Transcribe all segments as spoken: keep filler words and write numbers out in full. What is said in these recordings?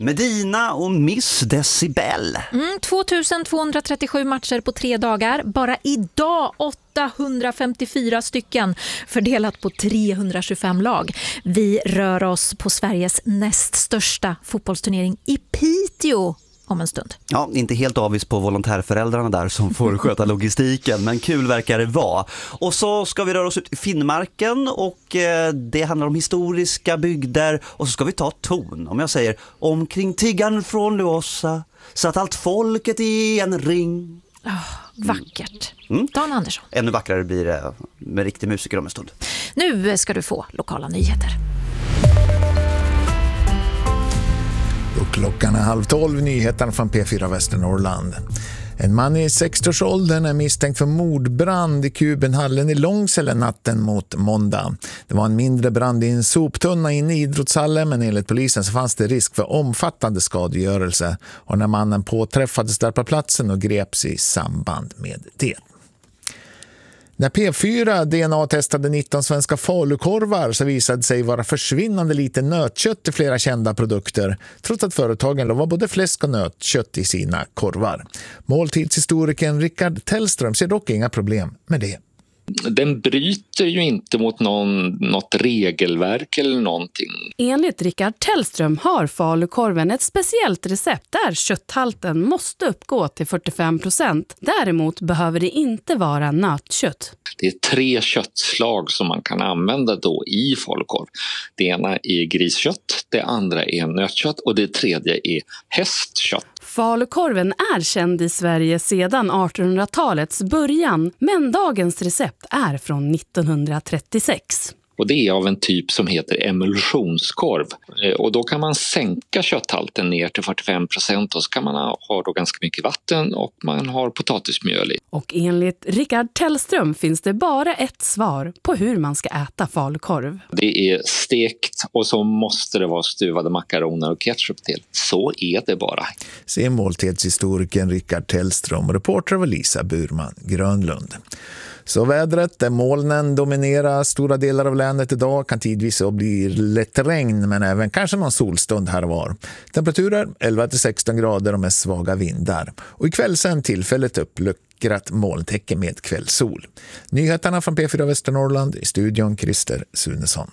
Medina och Miss Decibel. Mm, tvåtusentvåhundratrettiosju matcher på tre dagar. Bara idag åttahundrafemtiofyra stycken fördelat på trehundratjugofem lag. Vi rör oss på Sveriges näst största fotbollsturnering i Piteå om en stund. Ja, inte helt avis på volontärföräldrarna där som får sköta logistiken, men kul verkar det vara. Och så ska vi röra oss ut i Finnmarken och eh, det handlar om historiska bygder och så ska vi ta ton. Om jag säger omkring tiggan från Luossa satt allt folket i en ring. Oh, vackert. Mm. Dan Andersson. Ännu vackrare blir det med riktig musiker om en stund. Nu ska du få lokala nyheter. Och klockan är halv tolv, nyheterna från P fyra Västernorrland. En man i sextioårsåldern är misstänkt för mordbrand i Kubenhallen i Långsele natten mot måndag. Det var en mindre brand i en soptunna inne i idrottshallen, men enligt polisen så fanns det risk för omfattande skadegörelse. Och när mannen påträffades där på platsen och greps i samband med det. När P fyra D N A-testade nitton svenska falukorvar så visade sig vara försvinnande lite nötkött i flera kända produkter, trots att företagen lovar både fläsk och nötkött i sina korvar. Måltidshistorikern Rickard Tellström ser dock inga problem med det. Den bryter ju inte mot någon, något regelverk eller någonting. Enligt Rickard Tellström har falukorven ett speciellt recept där kötthalten måste uppgå till fyrtiofem procent. Däremot behöver det inte vara nötkött. Det är tre köttslag som man kan använda då i falukorv. Det ena är griskött, det andra är nötkött och det tredje är hästkött. Falukorven är känd i Sverige sedan artonhundratalets början, men dagens recept är från nittonhundratrettiosex. Och det är av en typ som heter emulsionskorv. Och då kan man sänka kötthalten ner till fyrtiofem procent och så kan man ha då ganska mycket vatten och man har potatismjöl i. Och enligt Rickard Tellström finns det bara ett svar på hur man ska äta falukorv. Det är stekt och så måste det vara stuvade makaroner och ketchup till. Så är det bara. Se måltidshistorikern Rickard Tellström och reporter var Lisa Burman Grönlund. Så vädret, där molnen dominerar stora delar av länet idag, kan tidvis så bli lätt regn men även kanske någon solstund här och var. Temperaturer elva till sexton grader och med svaga vindar. Och ikväll sen tillfället uppluckrat molntäcke med kvällssol. Nyheterna från P fyra Västernorrland, i studion Christer Sunesson.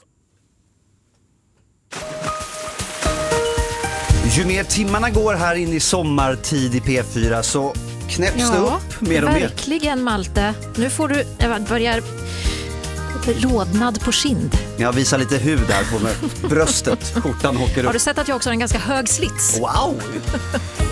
Ju mer timmarna går här in i sommartid i P fyra så knäpps ja, det upp mer och mer. Verkligen, Malte. Nu får du, jag börjar rodnad på kind. Jag visar lite hud här på mig. Bröstet, skjortan åker upp. Har du sett att jag också har en ganska hög slits? Wow!